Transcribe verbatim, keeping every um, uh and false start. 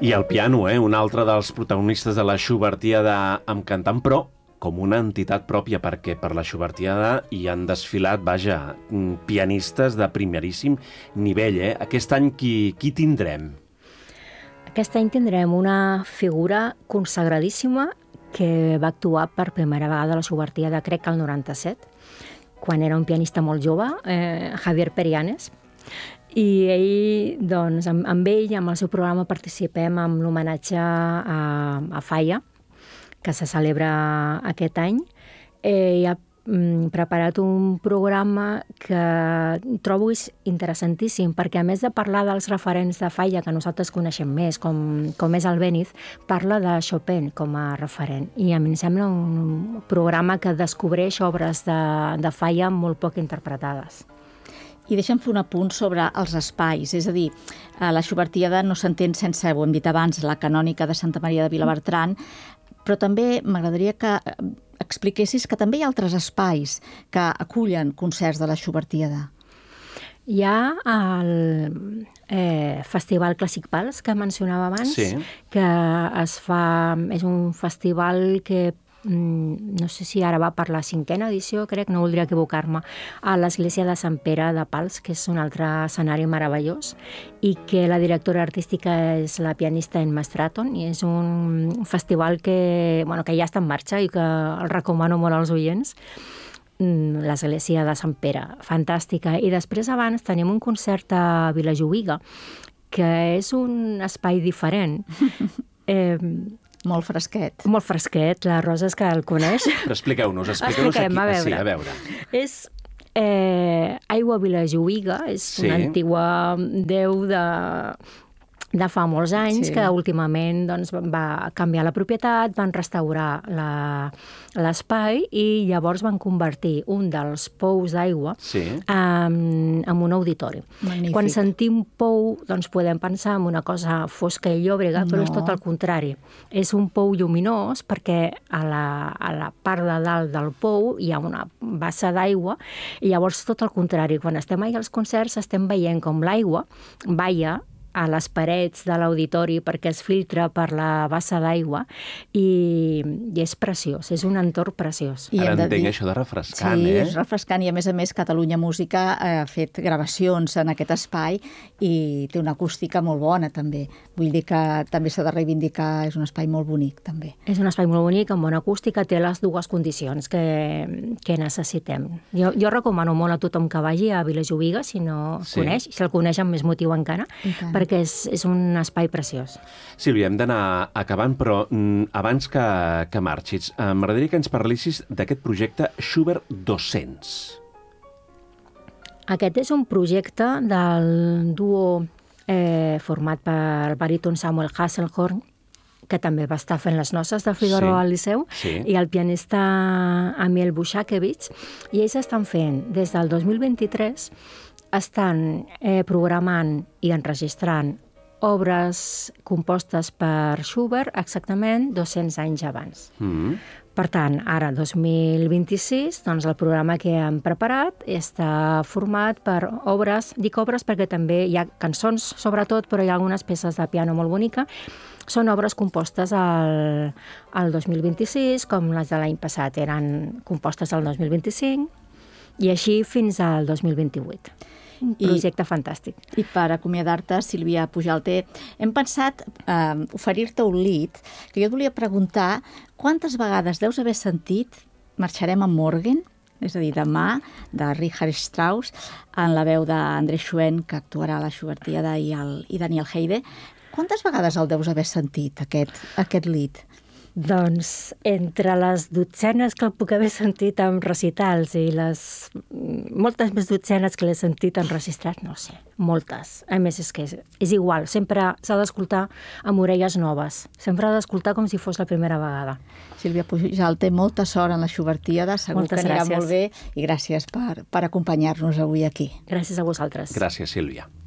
I el piano, eh? Un altre dels protagonistes de la Schubertiada amb cantant, però com una entitat pròpia, perquè per la Schubertiada hi han desfilat, vaja, pianistes de primeríssim nivell, eh? Aquest any qui, qui tindrem? Aquest any tindrem una figura consagradíssima que va actuar per primera vegada a la Schubertiada, crec que el noranta-set, quan era un pianista molt jove, eh, Javier Perianes. I ell, doncs, amb, amb ell, amb el seu programa, participem amb l'homenatge a, a Falla, que se celebra aquest any. Eh, hi ha mm, preparat un programa que trobo és interessantíssim, perquè a més de parlar dels referents de Falla, que nosaltres coneixem més, com, com és el Béniz, parla de Chopin com a referent. I a mi em sembla un programa que descobreix obres de, de Falla molt poc interpretades. I deixa'm fer un apunt sobre els espais, és a dir, la Schubertiada no s'entén sense, ho hem dit abans, la canònica de Santa Maria de Vilabertran, però també m'agradaria que expliquessis que també hi ha altres espais que acullen concerts de la Schubertiada. Hi ha el eh, Festival Clàssic Pals, que mencionava abans, sí. que es fa, és un festival que no sé si ara va per la cinquena edició, crec, no voldria equivocar-me, a l'església de Sant Pere de Pals, que és un altre escenari meravellós, i que la directora artística és la pianista Emma Stratton, i és un festival que, bueno, que ja està en marxa i que el recomano molt als oients. L'església de Sant Pere, fantàstica. I després abans tenim un concert a Vilajuïga, que és un espai diferent. Eh, Molt fresquet. Molt fresquet, la Rosa és que el coneix. Però expliqueu-nos, expliqueu-nos aquí. A veure. Sí, a veure. És eh, Aigua Vilajuïga, és sí. una antigua déu de, de fa molts anys, sí. que últimament doncs, va canviar la propietat, van restaurar l'espai i llavors van convertir un dels pous d'aigua sí. en, en un auditori. Magnífic. Quan sentim pou, doncs podem pensar en una cosa fosca i llòbrega, no. però és tot el contrari. És un pou lluminós perquè a la, a la part de dalt del pou hi ha una bassa d'aigua i llavors tot el contrari. Quan estem allà als concerts estem veient com l'aigua balla a les parets de l'auditori perquè es filtra per la bassa d'aigua i, i és preciós, és un entorn preciós. I ara entenc dir... això de refrescant, sí, eh? Sí, és refrescant i a més a més Catalunya Música ha fet gravacions en aquest espai i té una acústica molt bona també. Vull dir que també s'ha de reivindicar, és un espai molt bonic també. És un espai molt bonic, amb bona acústica, té les dues condicions que, que necessitem. Jo, jo recomano molt a tothom que vagi a Vilajuïga, si no sí. coneix, si el coneix amb més motiu encara, perquè és, és un espai preciós. Sílvia, hem d'anar acabant, però mm, abans que, que marxis, eh, m'agradaria que ens parlissis d'aquest projecte Schubert dos-cents. Aquest és un projecte del duo eh, format per el baríton Samuel Hasselhorn, que també va estar fent les noces de Figaro sí, al Liceu, sí. i el pianista Amiel Bushakevich, i ells estan fent, des del dos mil vint-i-tres, estan eh, programant i enregistrant obres compostes per Schubert exactament dos-cents anys abans. Mm. Per tant, ara, dos mil vint-i-sis, doncs el programa que hem preparat està format per obres, dic obres perquè també hi ha cançons, sobretot, però hi ha algunes peces de piano molt bonica. Són obres compostes al, al dos mil vint-i-sis, com les de l'any passat eren compostes al dos mil vint-i-cinc, i així fins al dos mil vint-i-vuit. Un projecte I, fantàstic. I per acomiadar-te, Sílvia Pujalte, hem pensat eh, oferir-te un lead, que jo et volia preguntar quantes vegades deus haver sentit Marxarem amb Morgen, és a dir, demà, de Richard Strauss, en la veu d'André Schoen, que actuarà a la Schubertiada, i, el, i Daniel Heide. Quantes vegades el deus haver sentit, aquest, aquest lead? Doncs entre les dotzenes que el puc haver sentit en recitals i les moltes més dotzenes que l'he sentit enregistrat, no sé, moltes. A més, és que és, és igual, sempre s'ha d'escoltar amb orelles noves, sempre ha d'escoltar com si fos la primera vegada. Sílvia Pujalte, molta sort en la Schubertiada, segur moltes que anirà gràcies. molt bé, i gràcies per, per acompanyar-nos avui aquí. Gràcies a vosaltres. Gràcies, Sílvia.